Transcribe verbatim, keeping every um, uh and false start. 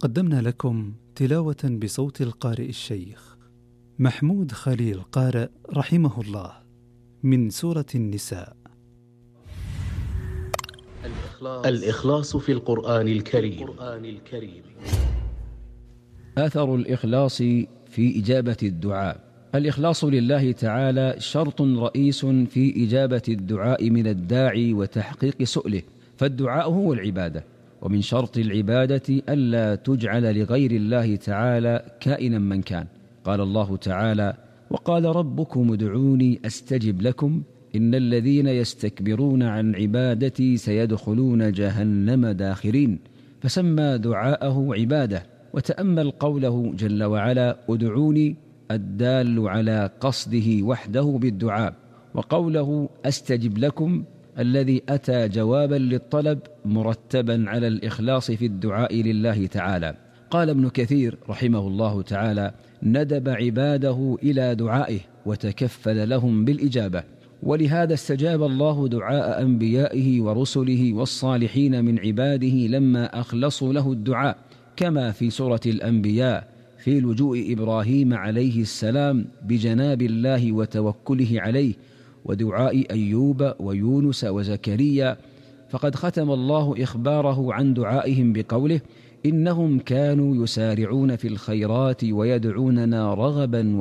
قدمنا لكم تلاوة بصوت القارئ الشيخ محمود خليل قارئ رحمه الله من سورة النساء. الإخلاص في القرآن الكريم. أثر الإخلاص في إجابة الدعاء. الإخلاص لله تعالى شرط رئيس في إجابة الدعاء من الداعي وتحقيق سؤله، فالدعاء هو العبادة، ومن شرط العبادة ألا تجعل لغير الله تعالى كائنا من كان. قال الله تعالى: وقال ربكم ادعوني أستجب لكم إن الذين يستكبرون عن عبادتي سيدخلون جهنم داخرين، فسمى دعاءه عبادة. وتأمل قوله جل وعلا: ادعوني، الدال على قصده وحده بالدعاء، وقوله أستجب لكم الذي أتى جوابا للطلب مرتبا على الإخلاص في الدعاء لله تعالى. قال ابن كثير رحمه الله تعالى: ندب عباده إلى دعائه وتكفل لهم بالإجابة، ولهذا استجاب الله دعاء أنبيائه ورسله والصالحين من عباده لما أخلصوا له الدعاء، كما في سورة الأنبياء في لجوء إبراهيم عليه السلام بجناب الله وتوكله عليه، ودعاء أيوب ويونس وزكريا. فقد ختم الله إخباره عن دعائهم بقوله: إنهم كانوا يسارعون في الخيرات ويدعوننا رغبا